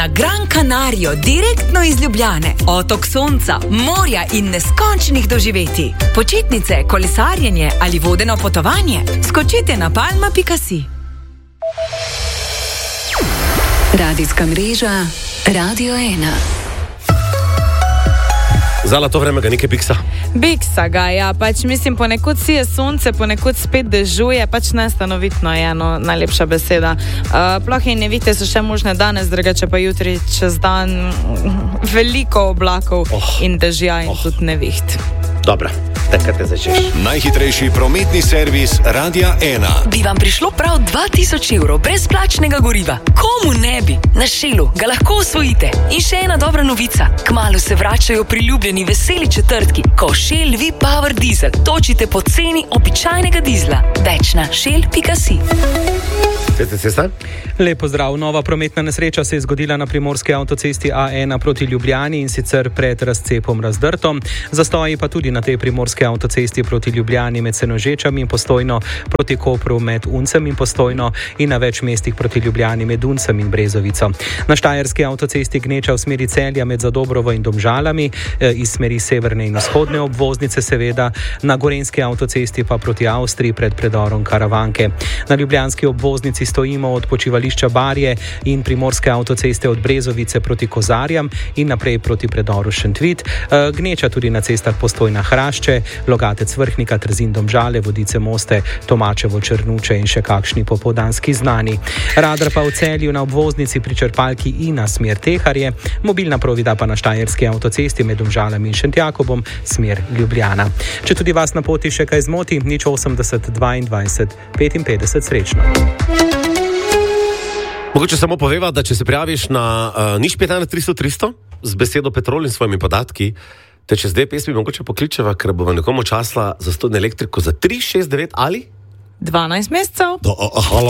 na Gran Canarijo, direktno iz Ljubljane. Otok sonca, morja in neskončnih doživetij. Počitnice, kolesarjenje ali vodeno potovanje? Skočite na palma.si. Radijska mreža Radio 1. Zala, to vreme ga nekaj biksa? Biksa ga, ja, pač mislim, ponekud sije sonce, ponekud spet dežuje, pač nestanovitno je eno najlepša beseda. Plohe in nevihte so še možne danes, drugače pa jutri čez dan veliko oblakov in dežja in tudi neviht. Dobro, takrat te začneš. Najhitrejši prometni servis Radia 1. Bi vam prišlo prav 2000 evrov brezplačnega goriva? Komu ne bi? Na Shellu ga lahko osvojite. In še ena dobra novica. Kmalu se vračajo priljubljeni veseli četrtki, ko Shell V-Power Diesel točite po ceni običajnega dizla. Več na shell.si. Cesta? Lep pozdrav. Nova prometna nesreča se je zgodila na primorski avtocesti A1 proti Ljubljani in sicer pred razcepom Razdrto. Zastoji pa tudi na tej primorski avtocesti proti Ljubljani med Senožečami in Postojno, proti Kopru med Uncem in Postojno in na več mestih proti Ljubljani med Uncem in Brezovico. Na štajerski avtocesti gneča v smeri Celja med Zadobrovo in Domžalami, iz smeri severne in vzhodne obvoznice seveda, na gorenski avtocesti pa proti Avstriji pred predorom Karavanke. Na ljubljanski obvoznici stojimo od počivališča Barje in primorske avtoceste od Brezovice proti Kozarjam in naprej proti predoru Šentvit. Gneča tudi na cestah Postojna Hrašče, Logatec Vrhnika, Trzin Domžale, Vodice Moste, Tomačevo Črnuče in še kakšni popoldanski znani. Radar pa v Celju na obvoznici pri črpalki Ina smer Teharje, mobilna provida pa na štajerski avtocesti med Domžalami in Šentjakobom smer Ljubljana. Če tudi vas na poti še kaj zmoti, 080 22 55 srečno. Mogoče samo poveva, da če se prijaviš na nič 15 300 300 z besedo Petrol in svojimi podatki, te čez dve pesmi mogoče pokličeva, ker bo nekomu časla za 100 elektriko za 3, 6, 9 ali 12 mesecev. Halo.